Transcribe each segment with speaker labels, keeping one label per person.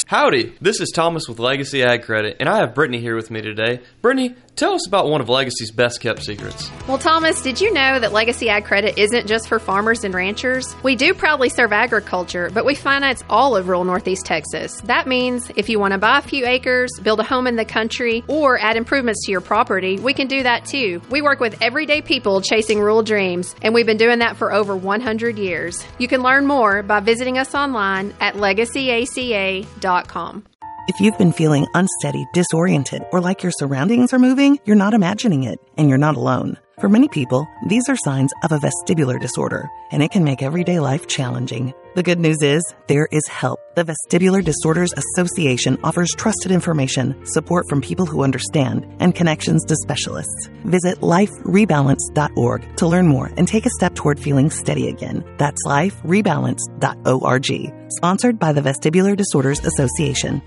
Speaker 1: Howdy, this is Thomas with Legacy Ag Credit, and I have Brittany here with me today. Brittany, tell us about one of Legacy's best-kept secrets.
Speaker 2: Well, Thomas, did you know that Legacy Ag Credit isn't just for farmers and ranchers? We do proudly serve agriculture, but we finance all of rural Northeast Texas. That means if you want to buy a few acres, build a home in the country, or add improvements to your property, we can do that too. We work with everyday people chasing rural dreams, and we've been doing that for over 100 years. You can learn more by visiting us online at legacyaca.com.
Speaker 3: If you've been feeling unsteady, disoriented, or like your surroundings are moving, you're not imagining it, and you're not alone. For many people, these are signs of a vestibular disorder, and it can make everyday life challenging. The good news is, there is help. The Vestibular Disorders Association offers trusted information, support from people who understand, and connections to specialists. Visit liferebalance.org to learn more and take a step toward feeling steady again. That's liferebalance.org. Sponsored by the Vestibular Disorders Association.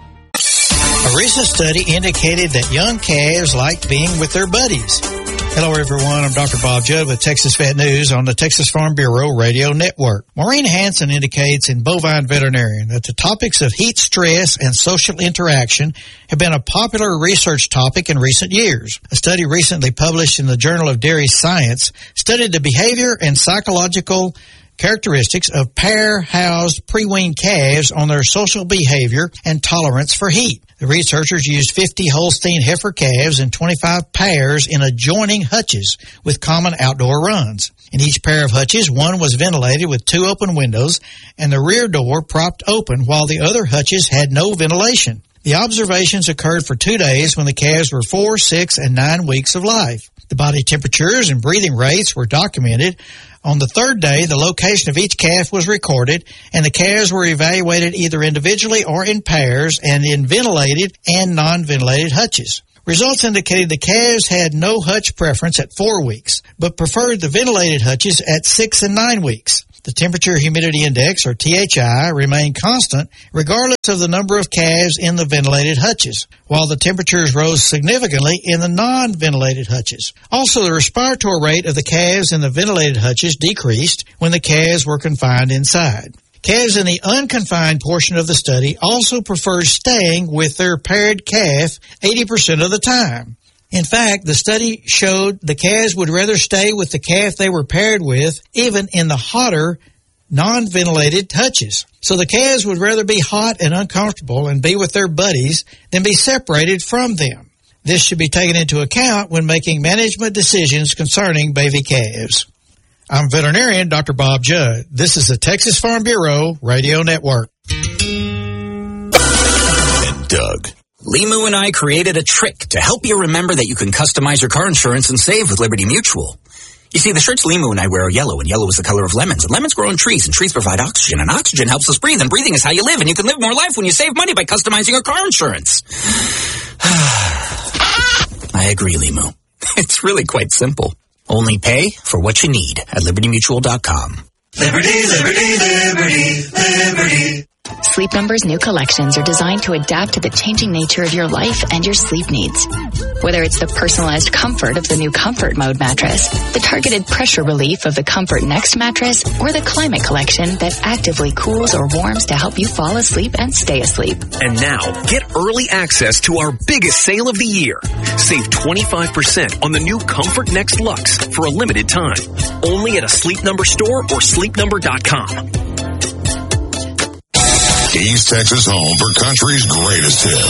Speaker 4: A recent study indicated that young calves like being with their buddies. Hello, everyone. I'm Dr. Bob Judd with Texas Vet News on the Texas Farm Bureau Radio Network. Maureen Hansen indicates in Bovine Veterinarian that the topics of heat stress and social interaction have been a popular research topic in recent years. A study recently published in the Journal of Dairy Science studied the behavior and psychological characteristics of pair-housed pre-weaned calves on their social behavior and tolerance for heat. The researchers used 50 Holstein heifer calves and 25 pairs in adjoining hutches with common outdoor runs. In each pair of hutches, one was ventilated with 2 open windows and the rear door propped open while the other hutches had no ventilation. The observations occurred for 2 days when the calves were 4, 6, and 9 weeks of life. The body temperatures and breathing rates were documented. On the 3rd day, the location of each calf was recorded, and the calves were evaluated either individually or in pairs and in ventilated and non-ventilated hutches. Results indicated the calves had no hutch preference at 4 weeks, but preferred the ventilated hutches at 6 and 9 weeks. The temperature-humidity index, or THI, remained constant regardless of the number of calves in the ventilated hutches, while the temperatures rose significantly in the non-ventilated hutches. Also, the respiratory rate of the calves in the ventilated hutches decreased when the calves were confined inside. Calves in the unconfined portion of the study also preferred staying with their paired calf 80% of the time. In fact, the study showed the calves would rather stay with the calf they were paired with, even in the hotter, non-ventilated hutches. So the calves would rather be hot and uncomfortable and be with their buddies than be separated from them. This should be taken into account when making management decisions concerning baby calves. I'm veterinarian Dr. Bob Judd. This is the Texas Farm Bureau Radio Network.
Speaker 5: And Doug. Limu and I created a trick to help you remember that you can customize your car insurance and save with Liberty Mutual. You see, the shirts Limu and I wear are yellow, and yellow is the color of lemons. And lemons grow on trees, and trees provide oxygen, and oxygen helps us breathe, and breathing is how you live, and you can live more life when you save money by customizing your car insurance. I agree, Limu. It's really quite simple. Only pay for what you need at LibertyMutual.com.
Speaker 6: Liberty, liberty, liberty, liberty.
Speaker 7: Sleep Number's new collections are designed to adapt to the changing nature of your life and your sleep needs. Whether it's the personalized comfort of the new Comfort Mode mattress, the targeted pressure relief of the Comfort Next mattress, or the Climate Collection that actively cools or warms to help you fall asleep and stay asleep.
Speaker 8: And now, get early access to our biggest sale of the year. Save 25% on the new Comfort Next Luxe for a limited time. Only at a Sleep Number store or sleepnumber.com.
Speaker 9: East Texas home for country's greatest hits.